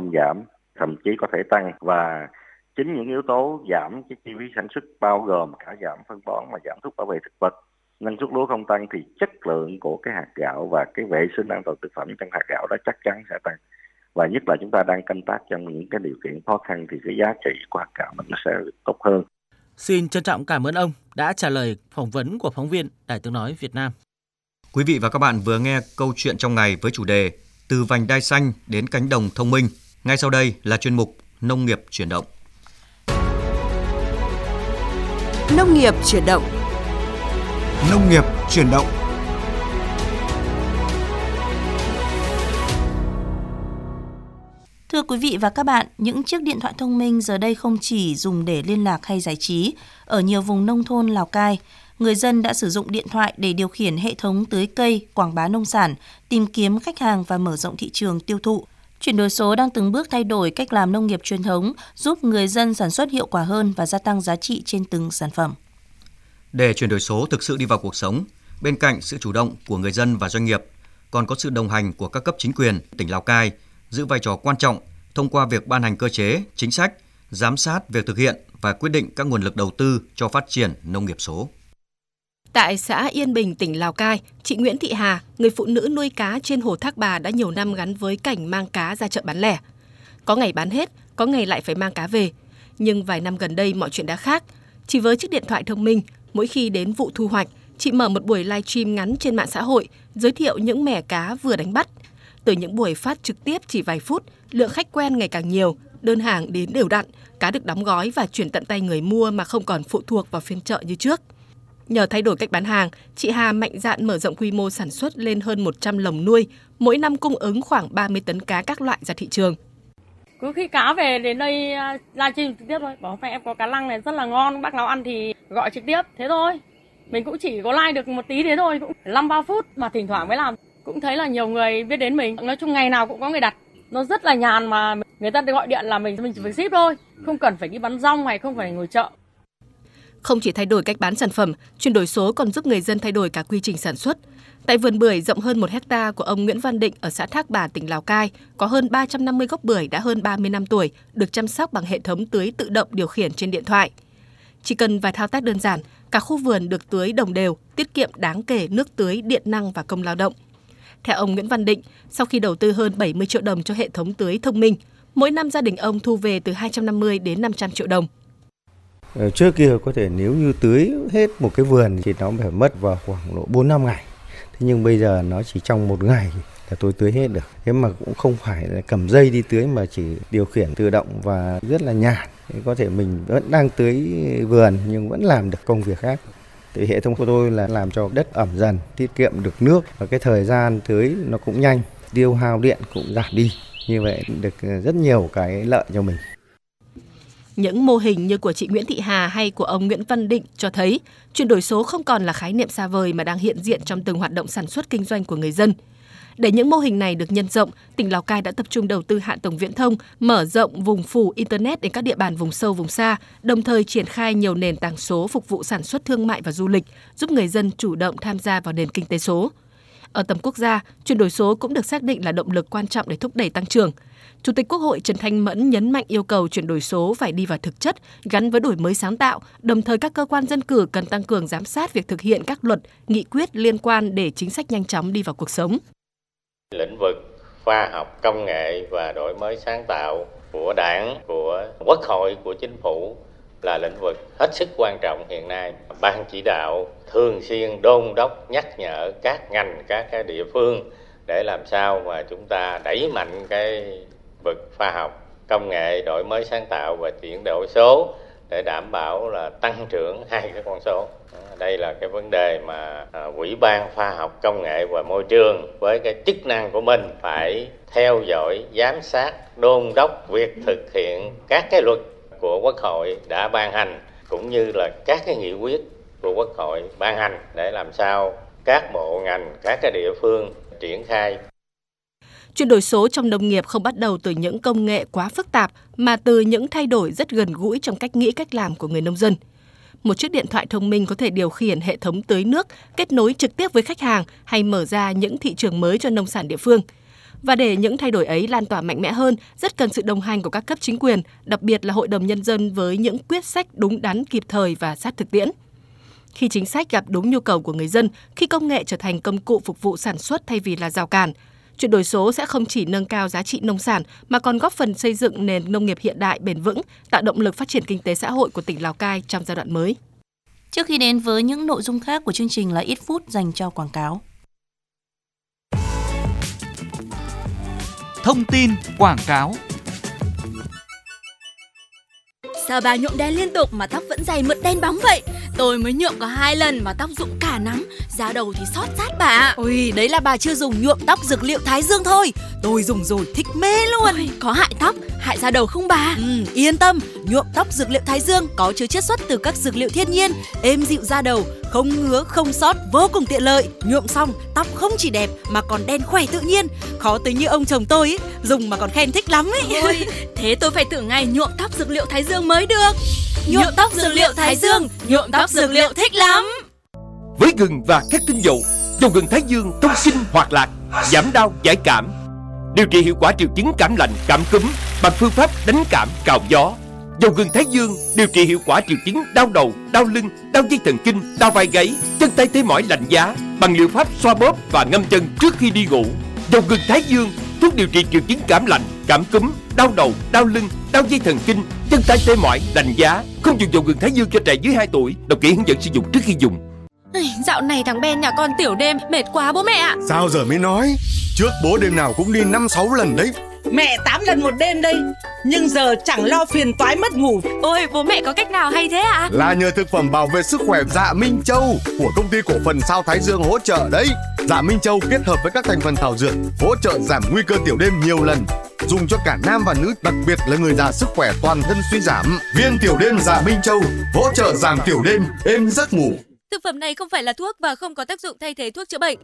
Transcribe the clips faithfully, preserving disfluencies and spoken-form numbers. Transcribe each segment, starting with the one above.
không giảm, thậm chí có thể tăng. Và chính những yếu tố giảm cái chi phí sản xuất bao gồm cả giảm phân bón và giảm thuốc bảo vệ thực vật, năng suất lúa không tăng thì chất lượng của cái hạt gạo và cái vệ sinh an toàn thực phẩm trong hạt gạo đó chắc chắn sẽ tăng. Và nhất là chúng ta đang canh tác trong những cái điều kiện khó khăn thì cái giá trị của hạt gạo mình nó sẽ tốt hơn. Xin trân trọng cảm ơn ông đã trả lời phỏng vấn của phóng viên Đài Tiếng nói Việt Nam. Quý vị và các bạn vừa nghe câu chuyện trong ngày với chủ đề Từ vành đai xanh đến cánh đồng thông minh. Ngay sau đây là chuyên mục Nông nghiệp chuyển động. Nông nghiệp chuyển động. Nông nghiệp chuyển động. Thưa quý vị và các bạn, những chiếc điện thoại thông minh giờ đây không chỉ dùng để liên lạc hay giải trí. Ở nhiều vùng nông thôn Lào Cai, người dân đã sử dụng điện thoại để điều khiển hệ thống tưới cây, quảng bá nông sản, tìm kiếm khách hàng và mở rộng thị trường tiêu thụ. Chuyển đổi số đang từng bước thay đổi cách làm nông nghiệp truyền thống, giúp người dân sản xuất hiệu quả hơn và gia tăng giá trị trên từng sản phẩm. Để chuyển đổi số thực sự đi vào cuộc sống, bên cạnh sự chủ động của người dân và doanh nghiệp, còn có sự đồng hành của các cấp chính quyền tỉnh Lào Cai giữ vai trò quan trọng thông qua việc ban hành cơ chế, chính sách, giám sát việc thực hiện và quyết định các nguồn lực đầu tư cho phát triển nông nghiệp số. Tại xã Yên Bình, tỉnh Lào Cai, chị Nguyễn Thị Hà, người phụ nữ nuôi cá trên hồ Thác Bà đã nhiều năm gắn với cảnh mang cá ra chợ bán lẻ. Có ngày bán hết, có ngày lại phải mang cá về. Nhưng vài năm gần đây mọi chuyện đã khác. Chỉ với chiếc điện thoại thông minh, mỗi khi đến vụ thu hoạch, chị mở một buổi livestream ngắn trên mạng xã hội, giới thiệu những mẻ cá vừa đánh bắt. Từ những buổi phát trực tiếp chỉ vài phút, lượng khách quen ngày càng nhiều, đơn hàng đến đều đặn, cá được đóng gói và chuyển tận tay người mua mà không còn phụ thuộc vào phiên chợ như trước. Nhờ thay đổi cách bán hàng, chị Hà mạnh dạn mở rộng quy mô sản xuất lên hơn một trăm lồng nuôi, mỗi năm cung ứng khoảng ba mươi tấn cá các loại ra thị trường. Cứ khi cá về đến đây livestream trực tiếp thôi, bảo mẹ em có cá lăng này rất là ngon, bác nào ăn thì gọi trực tiếp, thế thôi. Mình cũng chỉ có like được một tí thế thôi, cũng năm ba phút mà thỉnh thoảng mới làm. Cũng thấy là nhiều người biết đến mình, nói chung ngày nào cũng có người đặt. Nó rất là nhàn mà người ta gọi điện là mình mình chỉ phải ship thôi, không cần phải đi bán rong hay không phải ngồi chợ. Không chỉ thay đổi cách bán sản phẩm, chuyển đổi số còn giúp người dân thay đổi cả quy trình sản xuất. Tại vườn bưởi rộng hơn một hecta của ông Nguyễn Văn Định ở xã Thác Bà, tỉnh Lào Cai, có hơn ba trăm năm mươi gốc bưởi đã hơn ba mươi năm tuổi, được chăm sóc bằng hệ thống tưới tự động điều khiển trên điện thoại. Chỉ cần vài thao tác đơn giản, cả khu vườn được tưới đồng đều, tiết kiệm đáng kể nước tưới, điện năng và công lao động. Theo ông Nguyễn Văn Định, sau khi đầu tư hơn bảy mươi triệu đồng cho hệ thống tưới thông minh, mỗi năm gia đình ông thu về từ hai trăm năm mươi đến năm trăm triệu đồng. Trước kia có thể nếu như tưới hết một cái vườn thì nó phải mất vào khoảng độ bốn năm ngày. Thế nhưng bây giờ nó chỉ trong một ngày là tôi tưới hết được. Thế mà cũng không phải là cầm dây đi tưới mà chỉ điều khiển tự động và rất là nhàn. Có thể mình vẫn đang tưới vườn nhưng vẫn làm được công việc khác. Thì hệ thống của tôi là làm cho đất ẩm dần, tiết kiệm được nước và cái thời gian tưới nó cũng nhanh, tiêu hao điện cũng giảm đi. Như vậy được rất nhiều cái lợi cho mình. Những mô hình như của chị Nguyễn Thị Hà hay của ông Nguyễn Văn Định cho thấy chuyển đổi số không còn là khái niệm xa vời mà đang hiện diện trong từng hoạt động sản xuất kinh doanh của người dân. Để những mô hình này được nhân rộng, tỉnh Lào Cai đã tập trung đầu tư hạ tầng viễn thông, mở rộng vùng phủ Internet đến các địa bàn vùng sâu, vùng xa, đồng thời triển khai nhiều nền tảng số phục vụ sản xuất thương mại và du lịch, giúp người dân chủ động tham gia vào nền kinh tế số. Ở tầm quốc gia, chuyển đổi số cũng được xác định là động lực quan trọng để thúc đẩy tăng trưởng. Chủ tịch Quốc hội Trần Thanh Mẫn nhấn mạnh yêu cầu chuyển đổi số phải đi vào thực chất, gắn với đổi mới sáng tạo, đồng thời các cơ quan dân cử cần tăng cường giám sát việc thực hiện các luật, nghị quyết liên quan để chính sách nhanh chóng đi vào cuộc sống. Lĩnh vực khoa học, công nghệ và đổi mới sáng tạo của Đảng, của Quốc hội, của Chính phủ là lĩnh vực hết sức quan trọng hiện nay. Ban chỉ đạo thường xuyên đôn đốc nhắc nhở các ngành, các cái địa phương để làm sao mà chúng ta đẩy mạnh cái vực khoa học, công nghệ, đổi mới sáng tạo và chuyển đổi số để đảm bảo là tăng trưởng hai cái con số. Đây là cái vấn đề mà Ủy ban Khoa học, Công nghệ và Môi trường với cái chức năng của mình phải theo dõi, giám sát, đôn đốc việc thực hiện các cái luật của Quốc hội đã ban hành cũng như là các cái nghị quyết của Quốc hội ban hành để làm sao các bộ ngành, các cái địa phương triển khai. Chuyển đổi số trong nông nghiệp không bắt đầu từ những công nghệ quá phức tạp mà từ những thay đổi rất gần gũi trong cách nghĩ, cách làm của người nông dân. Một chiếc điện thoại thông minh có thể điều khiển hệ thống tưới nước, kết nối trực tiếp với khách hàng hay mở ra những thị trường mới cho nông sản địa phương. Và để những thay đổi ấy lan tỏa mạnh mẽ hơn, rất cần sự đồng hành của các cấp chính quyền, đặc biệt là Hội đồng Nhân dân với những quyết sách đúng đắn, kịp thời và sát thực tiễn. Khi chính sách gặp đúng nhu cầu của người dân, khi công nghệ trở thành công cụ phục vụ sản xuất thay vì là rào cản, chuyển đổi số sẽ không chỉ nâng cao giá trị nông sản mà còn góp phần xây dựng nền nông nghiệp hiện đại bền vững, tạo động lực phát triển kinh tế xã hội của tỉnh Lào Cai trong giai đoạn mới. Trước khi đến với những nội dung khác của chương trình là ít phút dành cho quảng cáo. Thông tin quảng cáo. Sao bà nhuộm đen liên tục mà tóc vẫn dày mượt đen bóng vậy? Tôi mới nhuộm có hai lần mà tóc rụng cả nắm, da đầu thì xót rát bà. Ôi, đấy là bà chưa dùng nhuộm tóc dược liệu Thái Dương thôi. Tôi dùng rồi thích mê luôn. Ôi, có hại tóc, hại da đầu không bà? Ừ, yên tâm, nhuộm tóc dược liệu Thái Dương có chứa chiết xuất từ các dược liệu thiên nhiên, êm dịu da đầu, không ngứa, không xót, vô cùng tiện lợi. Nhuộm xong, tóc không chỉ đẹp mà còn đen khỏe tự nhiên. Khó tới như ông chồng tôi ấy, dùng mà còn khen thích lắm ấy. Ôi, thế tôi phải thử ngay nhuộm tóc dược liệu Thái Dương mới được. Nhuộm tóc dược liệu Thái Dương, nhuộm tóc dược liệu thích lắm. Với gừng và các tinh dầu, dầu gừng Thái Dương thông kinh hoạt lạc, giảm đau giải cảm, điều trị hiệu quả triệu chứng cảm lạnh, cảm cúm bằng phương pháp đánh cảm cào gió. Dầu gừng Thái Dương điều trị hiệu quả triệu chứng đau đầu, đau lưng, đau dây thần kinh, đau vai gáy, chân tay tê mỏi lạnh giá bằng liệu pháp xoa bóp và ngâm chân trước khi đi ngủ. Dầu gừng Thái Dương thuốc điều trị triệu chứng cảm lạnh, cảm cúm, đau đầu, đau lưng, đau dây thần kinh, chân tay tê mỏi, lạnh giá. Không dùng dầu gừng Thái Dương cho trẻ dưới hai tuổi. Đọc kỹ hướng dẫn sử dụng trước khi dùng. Dạo này thằng Ben nhà con tiểu đêm mệt quá bố mẹ ạ. Sao giờ mới nói? Trước bố đêm nào cũng đi năm sáu lần đấy. Mẹ tám lần một đêm đây, nhưng giờ chẳng lo phiền toái mất ngủ. Ôi, bố mẹ có cách nào hay thế ạ? À? Là nhờ thực phẩm bảo vệ sức khỏe Dạ Minh Châu của công ty cổ phần Sao Thái Dương hỗ trợ đấy. Dạ Minh Châu kết hợp với các thành phần thảo dược hỗ trợ giảm nguy cơ tiểu đêm nhiều lần, dùng cho cả nam và nữ, đặc biệt là người già sức khỏe toàn thân suy giảm. Viên tiểu đêm Dạ Minh Châu hỗ trợ giảm tiểu đêm, êm giấc ngủ. Thực phẩm này không phải là thuốc và không có tác dụng thay thế thuốc chữa bệnh.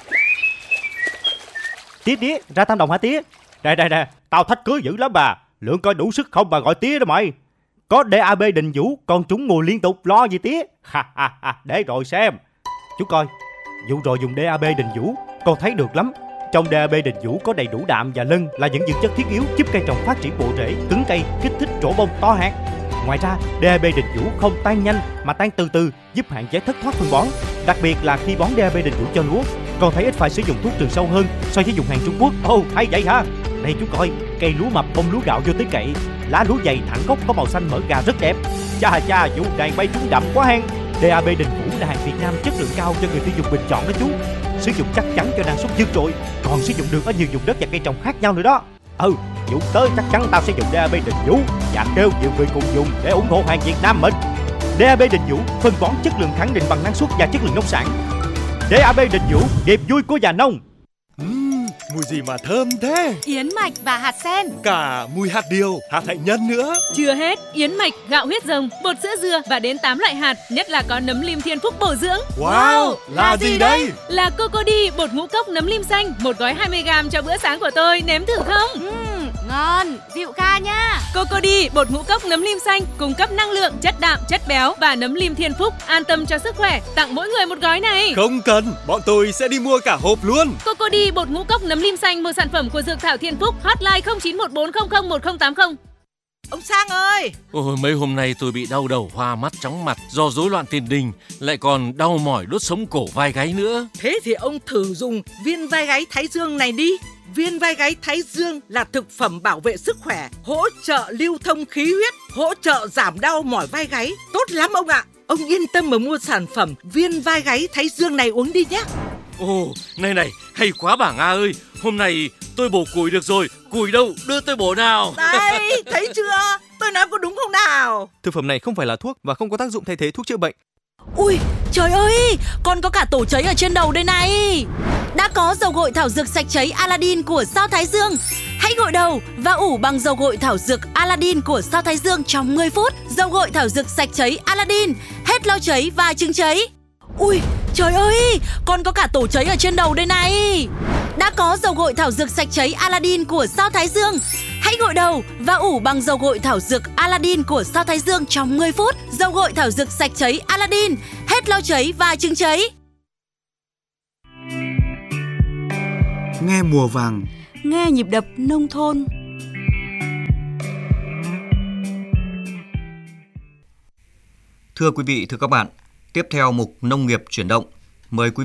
Tía tía, ra Tam Đồng hả tía? Đây đây đây, tao thách cưới dữ lắm bà. Lượng coi đủ sức không bà gọi tía đó mày. Có đê a bê Đình Vũ, con trúng mùa liên tục, lo gì tía? Ha ha ha, để rồi xem. Chú coi, vụ rồi dùng đê a bê Đình Vũ, con thấy được lắm. Trong đê a bê Đình Vũ có đầy đủ đạm và lân là những dưỡng chất thiết yếu giúp cây trồng phát triển bộ rễ, cứng cây, kích thích trổ bông to hạt. Ngoài ra, đê a bê Đình Vũ không tan nhanh mà tan từ từ, giúp hạn chế thất thoát phân bón. Đặc biệt là khi bón đê a bê Đình Vũ cho lúa, con thấy ít phải sử dụng thuốc trừ sâu hơn so với dùng hàng Trung Quốc. Ồ, hay vậy hả? Đây chú coi, cây lúa mập bông lúa gạo vô tới cậy, lá lúa dày thẳng gốc có màu xanh mỡ gà rất đẹp. Cha cha, vụ này bay trúng đậm quá hen. đê a bê Đình Vũ là hàng Việt Nam chất lượng cao cho người tiêu dùng bình chọn đó chú. Sử dụng chắc chắn cho năng suất vượt trội, còn sử dụng được ở nhiều vùng đất và cây trồng khác nhau nữa đó. Ừ, vụ tới chắc chắn tao sẽ dùng đê a bê Đình Vũ và kêu nhiều người cùng dùng để ủng hộ hàng Việt Nam mình. đê a bê Đình Vũ, phân bón chất lượng khẳng định bằng năng suất và chất lượng nông sản. đê a bê Đình Vũ, niềm vui của nhà nông. Uhm, mùi gì mà thơm thế? Yến mạch và hạt sen. Cả mùi hạt điều, hạt hạnh nhân nữa. Chưa hết, yến mạch, gạo huyết rồng, bột sữa dừa và đến tám loại hạt, nhất là có nấm lim Thiên Phúc bổ dưỡng. Wow, là, là gì đây? Là Cocody, bột ngũ cốc nấm lim xanh, một gói hai mươi gam cho bữa sáng của tôi, nếm thử không? Uhm, ngon, dịu kha nha. Cocody, bột ngũ cốc nấm lim xanh, cung cấp năng lượng, chất đạm, chất béo và nấm lim Thiên Phúc, an tâm cho sức khỏe, tặng mỗi người một gói này. Không cần, bọn tôi sẽ đi mua cả hộp luôn. Cocody, bột ngũ cốc nấm lim xanh, một sản phẩm của Dược Thảo Thiên Phúc, hotline không chín một bốn không không một không tám không. Ông Sang ơi! Ôi, mấy hôm nay tôi bị đau đầu, hoa mắt, chóng mặt do rối loạn tiền đình, lại còn đau mỏi đốt sống cổ vai gáy nữa. Thế thì ông thử dùng viên vai gáy Thái Dương này đi. Viên vai gáy Thái Dương là thực phẩm bảo vệ sức khỏe, hỗ trợ lưu thông khí huyết, hỗ trợ giảm đau mỏi vai gáy. Tốt lắm ông ạ! Ông yên tâm mà mua sản phẩm viên vai gáy Thái Dương này uống đi nhé. Ồ, này này, hay quá bà Nga ơi. Hôm nay tôi bổ củi được rồi. Củi đâu, đưa tôi bổ nào. Đây, thấy chưa? Tôi nói có đúng không nào? Thực phẩm này không phải là thuốc và không có tác dụng thay thế thuốc chữa bệnh. Ui, trời ơi, con có cả tổ cháy ở trên đầu đây này. Đã có dầu gội thảo dược sạch cháy Aladdin của Sao Thái Dương. Hãy gội đầu và ủ bằng dầu gội thảo dược Aladdin của Sao Thái Dương trong mười phút. Dầu gội thảo dược sạch cháy Aladdin, hết lo cháy và chứng cháy. Ui, trời ơi, con có cả tổ cháy ở trên đầu đây này. Đã có dầu gội thảo dược sạch cháy Aladdin của Sao Thái Dương. Hãy gội đầu và ủ bằng dầu gội thảo dược Aladdin của Sao Thái Dương trong mười phút. Dầu gội thảo dược sạch cháy Aladdin, hết lo cháy và chứng cháy. Nghe mùa vàng, nghe nhịp đập nông thôn. Thưa quý vị, thưa các bạn, tiếp theo mục Nông nghiệp chuyển động, mời quý